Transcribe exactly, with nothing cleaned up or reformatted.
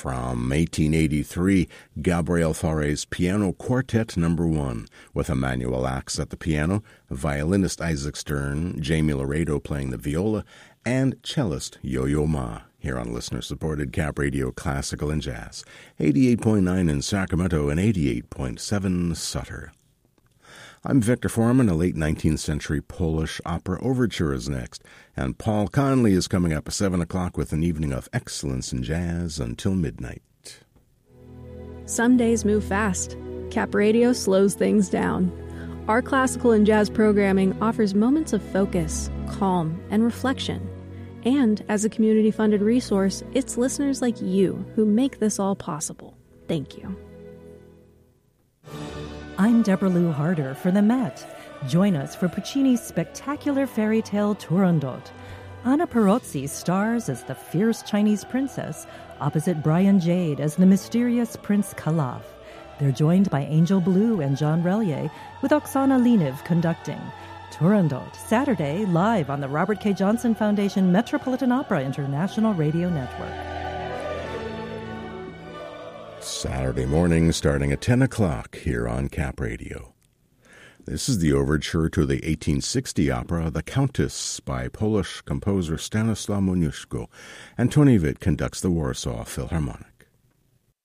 From eighteen eighty-three, Gabriel Fauré's Piano Quartet Number One, with Emmanuel Ax at the piano, violinist Isaac Stern, Jamie Laredo playing the viola, and cellist Yo-Yo Ma, here on listener-supported Cap Radio Classical and Jazz, eighty-eight point nine in Sacramento and eighty-eight point seven Sutter. I'm Victor Foreman. A late nineteenth century Polish opera overture is next, and Paul Conley is coming up at seven o'clock with an evening of excellence in jazz until midnight. Some days move fast. Cap Radio slows things down. Our classical and jazz programming offers moments of focus, calm, and reflection. And as a community-funded resource, it's listeners like you who make this all possible. Thank you. I'm Deborah Lou Harder for the Met. Join us for Puccini's spectacular fairy tale Turandot. Anna Perozzi stars as the fierce Chinese princess, opposite Brian Jade as the mysterious Prince Kalaf. They're joined by Angel Blue and John Relier, with Oksana Leniv conducting. Turandot, Saturday, live on the Robert K. Johnson Foundation Metropolitan Opera International Radio Network. Saturday morning starting at ten o'clock here on Cap Radio. This is the overture to the eighteen sixty opera The Countess by Polish composer Stanislaw Moniuszko, and Tony Witt conducts the Warsaw Philharmonic.